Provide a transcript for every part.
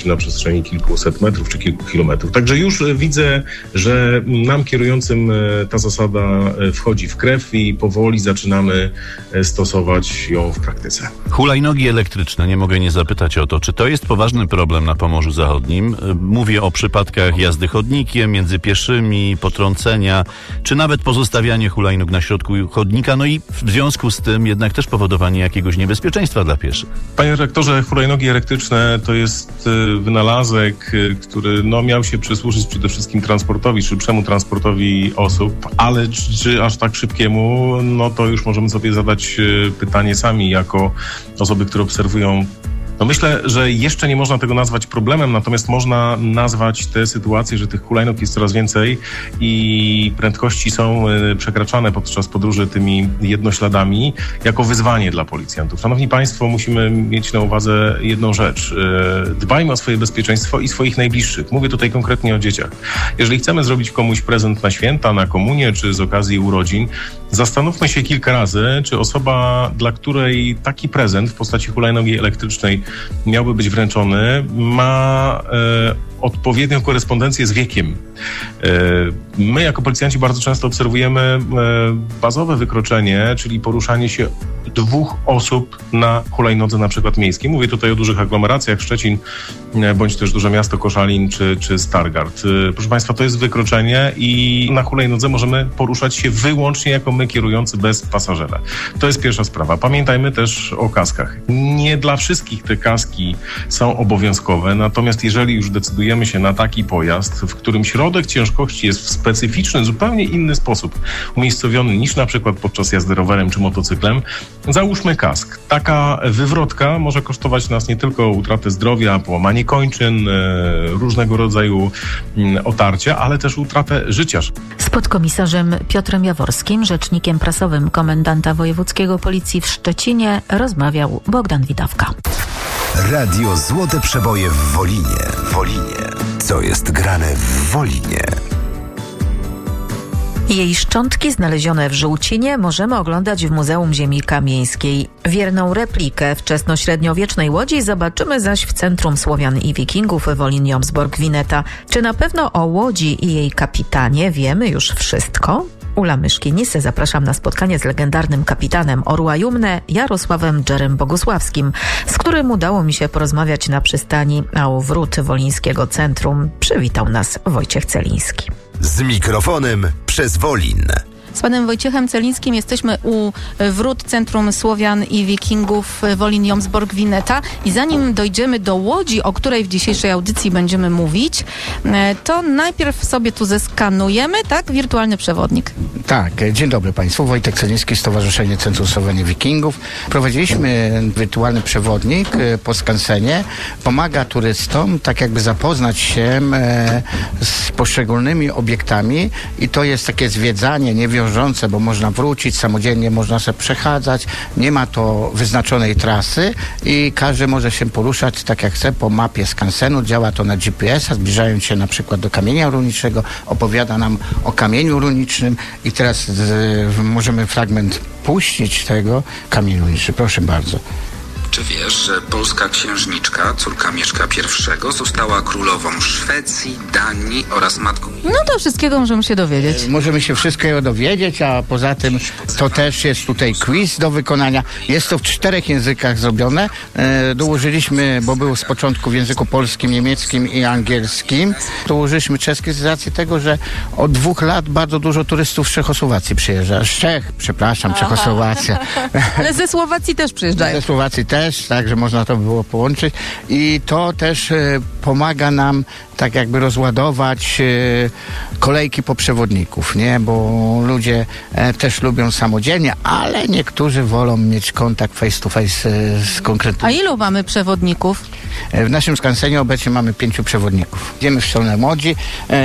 się na przestrzeni kilkuset metrów czy kilku kilometrów. Także już widzę, że nam kierującym ta zasada wchodzi w krew i powoli zaczynamy stosować ją w praktyce. Hulajnogi elektryczne, nie mogę nie zapytać o to, czy to jest poważny problem na Pomorzu Zachodnim? Mówię o przypadkach jazdy chodnikiem, między pieszymi, potrącenia, czy nawet pozostawianie hulajnóg na środku chodnika, no i w związku z tym jednak też powodowanie jakiegoś niebezpieczeństwa dla pieszych. Panie redaktorze, hulajnogi elektryczne to jest wynalazek, który miał się przysłużyć przede wszystkim transportowi, szybszemu transportowi osób, ale czy aż tak szybkiemu, to już możemy sobie zadać pytanie sami jako osoby, które obserwują. Myślę, że jeszcze nie można tego nazwać problemem, natomiast można nazwać tę sytuację, że tych hulajnóg jest coraz więcej i prędkości są przekraczane podczas podróży tymi jednośladami jako wyzwanie dla policjantów. Szanowni Państwo, musimy mieć na uwadze jedną rzecz. Dbajmy o swoje bezpieczeństwo i swoich najbliższych. Mówię tutaj konkretnie o dzieciach. Jeżeli chcemy zrobić komuś prezent na święta, na komunię czy z okazji urodzin, zastanówmy się kilka razy, czy osoba, dla której taki prezent w postaci hulajnogi elektrycznej miałby być wręczony, ma odpowiednią korespondencję z wiekiem. My jako policjanci bardzo często obserwujemy bazowe wykroczenie, czyli poruszanie się dwóch osób na hulajnodze na przykład miejskiej. Mówię tutaj o dużych aglomeracjach, Szczecin, bądź też duże miasto Koszalin czy Stargard. Proszę Państwa, to jest wykroczenie i na hulajnodze możemy poruszać się wyłącznie jako my kierujący bez pasażera. To jest pierwsza sprawa. Pamiętajmy też o kaskach. Nie dla wszystkich te kaski są obowiązkowe, natomiast jeżeli już decydujemy się na taki pojazd, w którym środek ciężkości jest w specyficzny, zupełnie inny sposób umiejscowiony niż na przykład podczas jazdy rowerem czy motocyklem, załóżmy kask. Taka wywrotka może kosztować nas nie tylko utratę zdrowia, połamanie kończyn, różnego rodzaju otarcia, ale też utratę życia. Z podkomisarzem Piotrem Jaworskim, rzecznikiem prasowym komendanta wojewódzkiego Policji w Szczecinie, rozmawiał Bogdan Widawka. Radio Złote Przeboje w Wolinie. Co jest grane w Wolinie? Jej szczątki znalezione w Żółcinie możemy oglądać w Muzeum Ziemi Kamieńskiej. Wierną replikę wczesnośredniowiecznej łodzi zobaczymy zaś w Centrum Słowian i Wikingów Wolin-Jomsborg-Wineta. Czy na pewno o łodzi i jej kapitanie wiemy już wszystko? Ula Myszkinisy zapraszam na spotkanie z legendarnym kapitanem Orła Jumne Jarosławem Dżerem Bogusławskim, z którym udało mi się porozmawiać na przystani Wrót Wolińskiego Centrum. Przywitał nas Wojciech Celiński. Z mikrofonem przez Wolin. Z panem Wojciechem Celińskim jesteśmy u wrót Centrum Słowian i Wikingów Wolin-Jomsborg-Wineta i zanim dojdziemy do łodzi, o której w dzisiejszej audycji będziemy mówić, to najpierw sobie tu zeskanujemy, tak? Wirtualny przewodnik. Tak, dzień dobry Państwu. Wojtek Celiński, Stowarzyszenie Centrum Słowian i Wikingów. Prowadziliśmy wirtualny przewodnik po skansenie. Pomaga turystom tak jakby zapoznać się z poszczególnymi obiektami i to jest takie zwiedzanie niewiążące, bo można wrócić, samodzielnie można się przechadzać, nie ma to wyznaczonej trasy i każdy może się poruszać tak jak chce po mapie skansenu, działa to na GPS-a, zbliżając się na przykład do kamienia runiczego, opowiada nam o kamieniu runicznym i teraz możemy fragment puścić tego kamień runiczy. Proszę bardzo. Czy wiesz, że polska księżniczka, córka Mieszka I, została królową Szwecji, Danii oraz matką... No to wszystkiego możemy się dowiedzieć. Możemy się wszystkiego dowiedzieć, a poza tym to też jest tutaj quiz do wykonania. Jest to w 4 językach zrobione. Dołożyliśmy, bo był z początku w języku polskim, niemieckim i angielskim. Dołożyliśmy czeski z racji tego, że od 2 lat bardzo dużo turystów z Czechosłowacji przyjeżdża. Z Czech, przepraszam, Czechosłowacja. Ale ze Słowacji też przyjeżdżają. Ze Słowacji też, tak, że można to było połączyć i to też pomaga nam tak jakby rozładować kolejki po przewodników, nie? Bo ludzie też lubią samodzielnie, ale niektórzy wolą mieć kontakt face to face z konkretnym. A ilu mamy przewodników? W naszym skansenie obecnie mamy 5 przewodników. Idziemy w stronę Łodzi.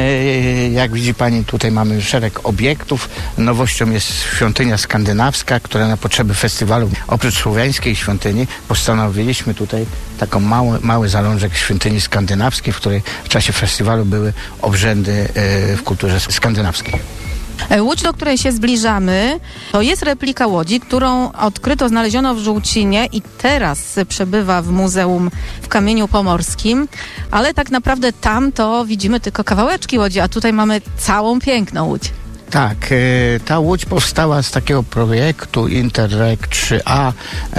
Jak widzi Pani, tutaj mamy szereg obiektów. Nowością jest świątynia skandynawska, która na potrzeby festiwalu, oprócz słowiańskiej świątyni, postanowiliśmy tutaj taką mały zalążek świątyni skandynawskiej, w której w czasie festiwalu były obrzędy w kulturze skandynawskiej. Łódź, do której się zbliżamy, to jest replika łodzi, którą znaleziono w Żółcinie i teraz przebywa w muzeum w Kamieniu Pomorskim, ale tak naprawdę tam to widzimy tylko kawałeczki łodzi, a tutaj mamy całą piękną łódź. Tak, ta łódź powstała z takiego projektu Interreg 3A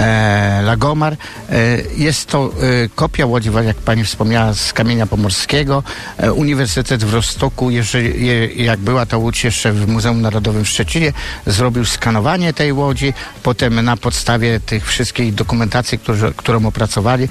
Lagomar. Jest to kopia łodzi, jak pani wspomniała, z Kamienia Pomorskiego. Uniwersytet w Rostoku, jak była ta łódź jeszcze w Muzeum Narodowym w Szczecinie, zrobił skanowanie tej łodzi. Potem na podstawie tych wszystkich dokumentacji, którą opracowali,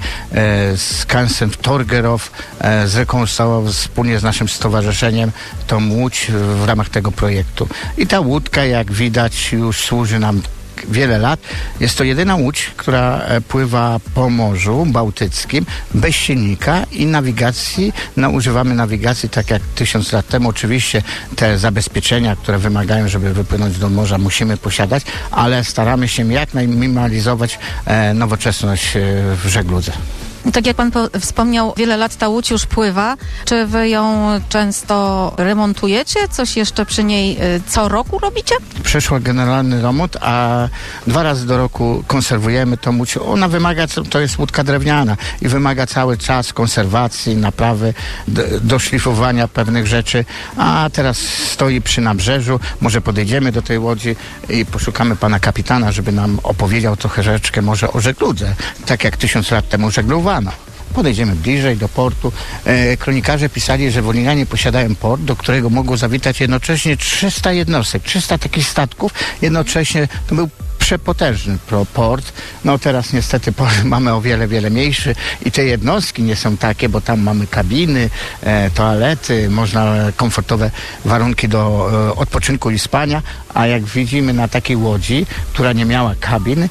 Skansen Torgerow zrekonstruował wspólnie z naszym stowarzyszeniem tą łódź w ramach tego projektu. I ta łódka, jak widać, już służy nam wiele lat. Jest to jedyna łódź, która pływa po Morzu Bałtyckim bez silnika i nawigacji. Używamy nawigacji tak jak 1000 lat temu. Oczywiście te zabezpieczenia, które wymagają, żeby wypłynąć do morza, musimy posiadać, ale staramy się jak najminimalizować nowoczesność w żegludze. Tak jak pan wspomniał, wiele lat ta łódź już pływa. Czy wy ją często remontujecie? Coś jeszcze przy niej co roku robicie? Przeszła generalny remont, a 2 razy do roku konserwujemy tą łódź. Ona wymaga, to jest łódka drewniana i wymaga cały czas konserwacji, naprawy, doszlifowania pewnych rzeczy, a teraz stoi przy nabrzeżu. Może podejdziemy do tej łodzi i poszukamy pana kapitana, żeby nam opowiedział troszeczkę może o żegludze, tak jak 1000 lat temu żeglowano. Podejdziemy bliżej do portu. Kronikarze pisali, że wolinianie posiadają port, do którego mogło zawitać jednocześnie 300 jednostek, 300 takich statków. Jednocześnie to był przepotężny port. No teraz niestety mamy o wiele, wiele mniejszy i te jednostki nie są takie, bo tam mamy kabiny, toalety, można komfortowe warunki do odpoczynku i spania, a jak widzimy na takiej łodzi, która nie miała kabin,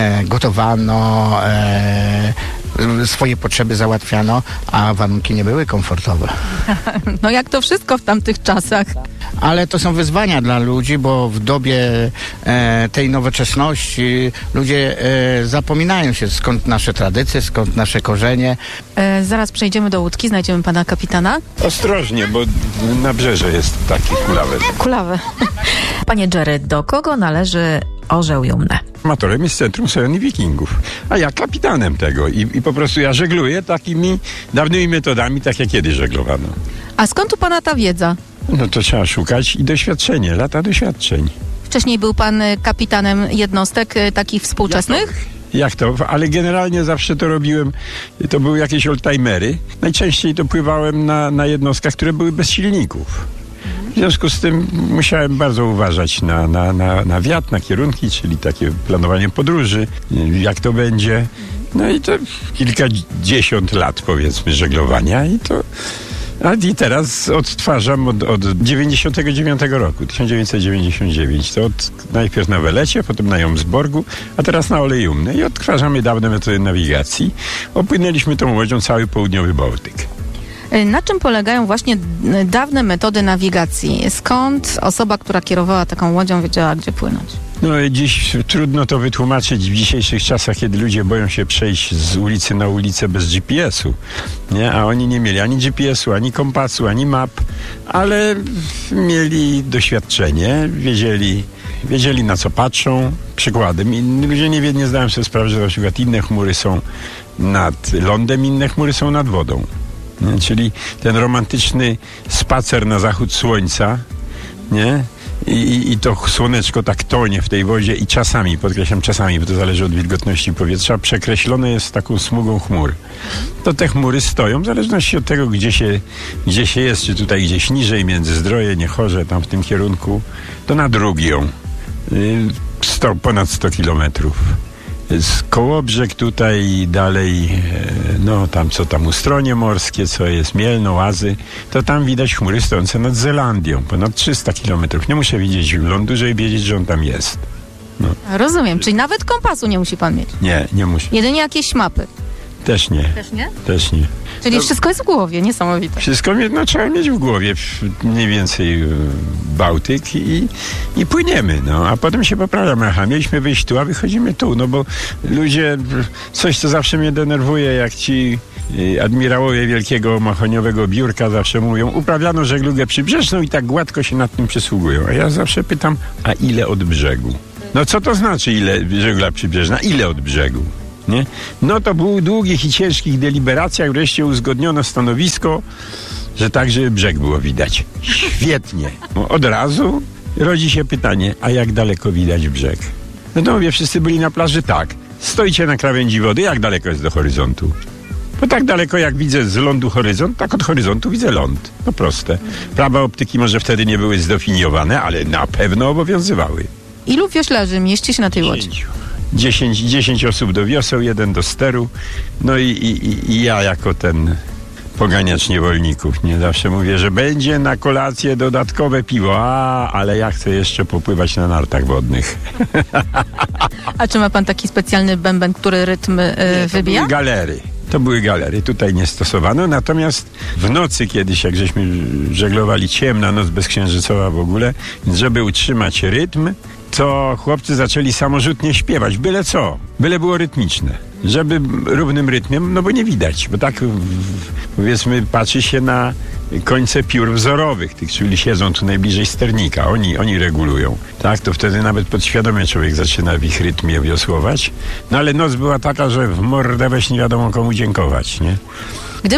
gotowano, swoje potrzeby załatwiano, a warunki nie były komfortowe. No jak to wszystko w tamtych czasach. Ale to są wyzwania dla ludzi, bo w dobie tej nowoczesności ludzie zapominają się, skąd nasze tradycje, skąd nasze korzenie. Zaraz przejdziemy do łódki, znajdziemy pana kapitana. Ostrożnie, bo nabrzeże jest takie kulawe. Kulawe. Panie Jerry, do kogo należy Orzeł Jumne? Amatorem jest Centrum Słowian i Wikingów, a ja kapitanem tego i po prostu ja żegluję takimi dawnymi metodami, tak jak kiedyś żeglowano. A skąd u pana ta wiedza? No to trzeba szukać i doświadczenie, lata doświadczeń. Wcześniej był pan kapitanem jednostek takich współczesnych? Jak to? Ale generalnie zawsze to robiłem, to były jakieś oldtimery. Najczęściej to pływałem na jednostkach, które były bez silników. W związku z tym musiałem bardzo uważać na wiatr, na kierunki, czyli takie planowanie podróży, jak to będzie. No i to kilkadziesiąt lat, powiedzmy, żeglowania i teraz odtwarzam od 99 roku, 1999. To najpierw na Welecie, potem na Jomsborgu, a teraz na Ole Jumne i odtwarzamy dawne metody nawigacji. Opłynęliśmy tą łodzią cały południowy Bałtyk. Na czym polegają właśnie dawne metody nawigacji? Skąd osoba, która kierowała taką łodzią, wiedziała, gdzie płynąć? No dziś trudno to wytłumaczyć w dzisiejszych czasach, kiedy ludzie boją się przejść z ulicy na ulicę bez GPS-u, nie? A oni nie mieli ani GPS-u, ani kompasu, ani map, ale mieli doświadczenie, wiedzieli na co patrzą. Przykładem, inni ludzie nie zdają sobie sprawy, że na przykład inne chmury są nad lądem, inne chmury są nad wodą. Nie? Czyli ten romantyczny spacer na zachód słońca, nie? I to słoneczko tak tonie w tej wodzie i czasami, podkreślam czasami, bo to zależy od wilgotności powietrza, przekreślone jest taką smugą chmur. To te chmury stoją, w zależności od tego, gdzie się jest, czy tutaj gdzieś niżej, między Zdroje, Niechorze, tam w tym kierunku, to nad Rugią, ponad 100 kilometrów. Z Kołobrzeg tutaj dalej, no tam co tam Ustronie Morskie, co jest Mielno, Łazy, to tam widać chmury stojące nad Zelandią, ponad 300 kilometrów. Nie muszę widzieć lądu, żeby wiedzieć, że on tam jest. No. Rozumiem, czyli nawet kompasu nie musi pan mieć? Nie muszę. Jedynie jakieś mapy? Też nie. Też nie? Też nie. Czyli wszystko jest w głowie, niesamowite. Wszystko trzeba mieć w głowie, mniej więcej Bałtyk i płyniemy, no. A potem się poprawiamy. Aha, mieliśmy wyjść tu, a wychodzimy tu, no bo ludzie, coś co zawsze mnie denerwuje, jak ci admirałowie wielkiego mahoniowego biurka zawsze mówią, uprawiano żeglugę przybrzeżną i tak gładko się nad tym przysługują. A ja zawsze pytam, a ile od brzegu? No co to znaczy żegla przybrzeżna? Ile od brzegu? Nie? No to było długich i ciężkich deliberacjach wreszcie uzgodniono stanowisko, że także brzeg było widać. Świetnie. Od razu rodzi się pytanie, a jak daleko widać brzeg? No to mówię, wszyscy byli na plaży, tak. Stoicie na krawędzi wody, jak daleko jest do horyzontu? Bo tak daleko jak widzę z lądu horyzont, tak od horyzontu widzę ląd. No proste. Prawa optyki może wtedy nie były zdefiniowane, ale na pewno obowiązywały. Ilu wioślarzy mieści się na tej łodzi? 10 osób do wioseł, 1 do steru. No i ja jako ten poganiacz niewolników, nie? Zawsze mówię, że będzie na kolację dodatkowe piwo. Ale ja chcę jeszcze popływać na nartach wodnych. A czy ma pan taki specjalny bęben, który rytm wybija? To były galery. Tutaj nie stosowano. Natomiast w nocy kiedyś, jak żeśmy żeglowali, ciemna noc bezksiężycowa w ogóle, więc żeby utrzymać rytm, to chłopcy zaczęli samorzutnie śpiewać. Byle co. Byle było rytmiczne. Żeby równym rytmem, no bo nie widać. Bo tak, powiedzmy, patrzy się na końce piór wzorowych, tych, czyli siedzą tu najbliżej sternika. Oni regulują. Tak, to wtedy nawet podświadomie człowiek zaczyna w ich rytmie wiosłować. No ale noc była taka, że w mordę weź nie wiadomo komu dziękować, nie?